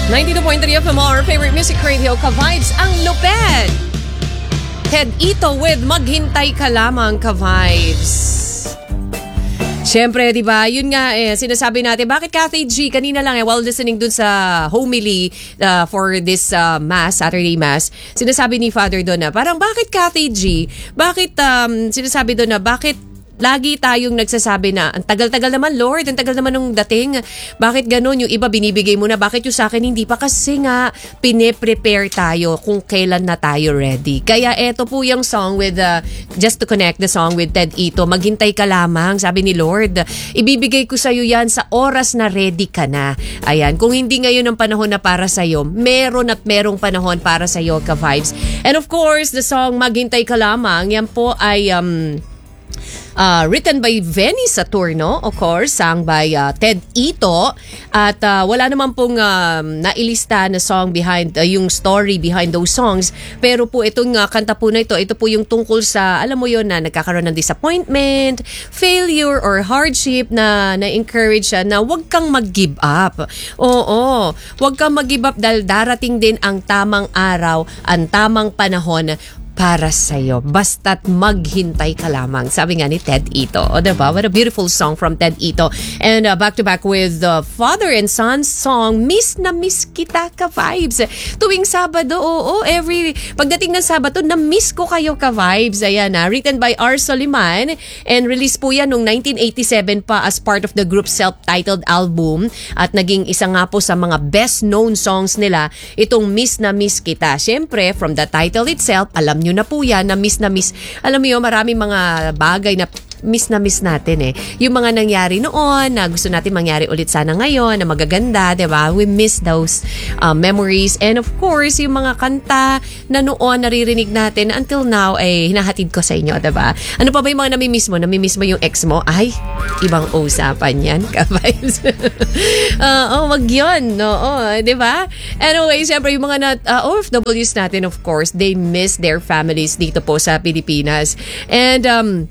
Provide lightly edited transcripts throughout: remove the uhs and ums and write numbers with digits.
92.3 FM, our favorite music radio, ka-vibes ang lupet. Ted Ito with Maghintay Ka Lamang, ka-vibes. Siyempre, di ba, yun nga sinasabi natin, bakit Kathy G, kanina lang while listening dun sa homily for this mass, Saturday mass, sinasabi ni Father doon na, parang bakit Kathy G, bakit sinasabi doon na, bakit lagi tayong nagsasabi na, ang tagal-tagal naman Lord, ang tagal naman nung dating. Bakit ganun? Yung iba binibigay mo na, bakit yung sa akin hindi pa? Kasi nga, pine-prepare tayo kung kailan na tayo ready. Kaya eto po yung song with, just to connect the song with Ted Ito, Maghintay Ka Lamang, sabi ni Lord, ibibigay ko sa'yo yan sa oras na ready ka na. Ayan, kung hindi ngayon ang panahon na para sa'yo, meron at merong panahon para sa'yo, ka-vibes. And of course, the song Maghintay Ka Lamang, yan po ay written by Venny Saturno, of course, sang by Ted Ito. At wala naman pong nailista na song behind, yung story behind those songs. Pero po itong kanta po na ito po yung tungkol sa, alam mo yon na nagkakaroon ng disappointment, failure, or hardship na na-encourage siya na huwag kang mag-give up. Oo, huwag kang mag-give up dahil darating din ang tamang araw, ang tamang panahon para sa'yo. Basta't maghintay ka lamang. Sabi nga ni Ted Ito. O diba? What a beautiful song from Ted Ito. And back to back with the father and son song, Miss na Miss Kita, ka-vibes. Tuwing Sabado, pagdating ng Sabado, na-miss ko kayo, ka-vibes. Ayan written by R. Soliman and released po yan noong 1987 pa as part of the group's self-titled album at naging isa nga po sa mga best-known songs nila itong Miss na Miss Kita. Siyempre, from the title itself, alam nyo na po yan, na miss. Alam mo yun, maraming mga bagay na miss natin Yung mga nangyari noon, na gusto natin mangyari ulit sana ngayon, na magaganda, diba? We miss those memories. And of course, yung mga kanta na noon naririnig natin until now ay hinahatid ko sa inyo, diba? Ano pa ba yung mga namimiss mo? Namimiss mo yung ex mo? Ay, ibang usapan yan, ka-vibes. Wag yun. Diba? Anyway, syempre yung mga OFWs natin, of course, they miss their families dito po sa Pilipinas. And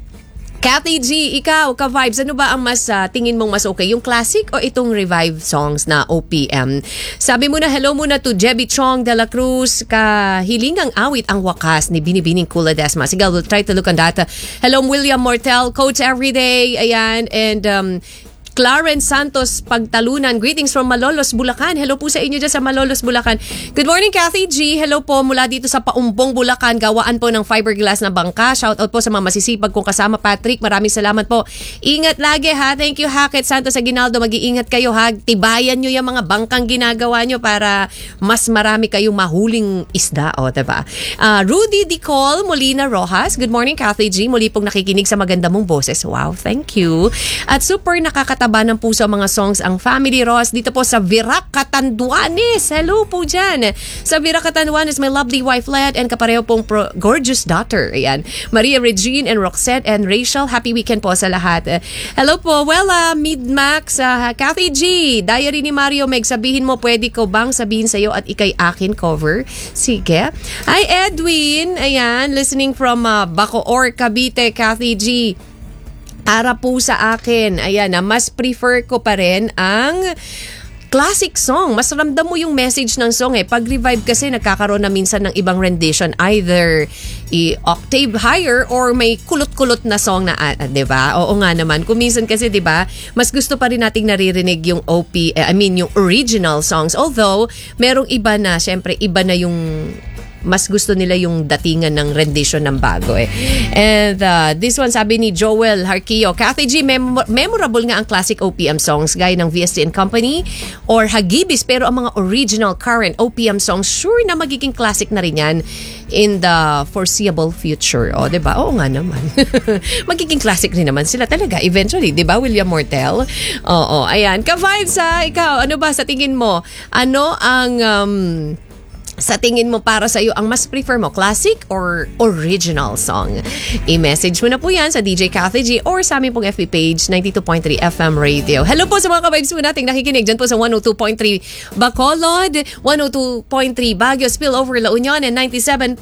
Kathy G, ikaw, ka-vibes, ano ba ang mas tingin mong mas okay? Yung classic o itong revive songs na OPM? Sabi mo na hello muna to Jebby Chong de la Cruz, kahilingang awit ang wakas ni Binibining Kuladesma. Sige, we'll try to look on that. Hello, William Mortel, Coach Everyday, ayan, and Clarence Santos Pagtalunan. Greetings from Malolos, Bulacan. Hello po sa inyo dyan sa Malolos, Bulacan. Good morning, Kathy G. Hello po mula dito sa Paumbong, Bulacan. Gawaan po ng fiberglass na bangka. Shout out po sa mga masisipag kong kasama, Patrick. Maraming salamat po. Ingat lagi ha. Thank you, Hackett Santos Aguinaldo. Mag-iingat kayo ha. Tibayan nyo yung mga bangkang ginagawa nyo para mas marami kayong mahuling isda. Diba? Rudy Dicol Molina Rojas. Good morning, Kathy G. Muli pong nakikinig sa maganda mong boses. Wow, thank you. At super nakakataba ng puso mga songs ang Family Ross dito po sa Virac, Catanduanes. Hello po dyan. Sa Virac, Catanduanes, my lovely wife Led and kapareho pong gorgeous daughter. Ayan. Maria Regine and Roxette and Rachel. Happy weekend po sa lahat. Hello po. Well, Mid-Max, Kathy G. Diary ni Mario Meg. Sabihin mo, pwede ko bang sabihin sa'yo at ikay akin cover? Sige. Hi, Edwin. Ayan. Listening from Bacoor, Cavite, Kathy G. Para po sa akin, ayan mas prefer ko pa rin ang classic song. Mas ramdam mo yung message ng song Pag revive kasi nagkakaroon na minsan ng ibang rendition, either octave higher or may kulot-kulot na song na, diba? Oo nga naman. Kung minsan kasi, diba, mas gusto pa rin nating naririnig yung yung original songs. Although, merong iba na, syempre, iba na yung mas gusto nila yung datingan ng rendition ng bago And this one, sabi ni Joel Harquillo, Kathy G, memorable nga ang classic OPM songs gaya ng VST and Company or Hagibis, pero ang mga original current OPM songs sure na magiging classic na rin yan in the foreseeable future. Diba? Oo nga naman. Magiging classic rin naman sila talaga eventually, diba, William Mortel? Ayan. Ka-vibes ikaw, ano ba sa tingin mo? Ano ang Sa tingin mo para sa iyo ang mas prefer mo, classic or original song? I-message mo na po yan sa DJ Kathy G or sa aming pong FB page 92.3 FM Radio. Hello po sa mga ka-vibes po nating nakikinig dyan po sa 102.3 Bacolod, 102.3 Baguio, Spillover La Union, and 97.5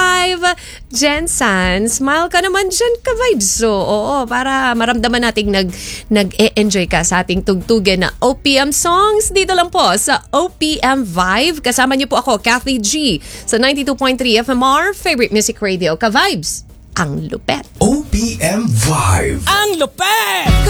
Jensen. Smile ka naman dyan, ka-vibes. So, oo, para maramdaman nating nag-e-enjoy ka sa ating tugtugan na OPM songs dito lang po sa OPM Vibe. Kasama niyo po ako, Kathy G, sa 92.3 FMR, favorite music radio. Ka-vibes, ang lupet. OPM Vibe. Ang lupet!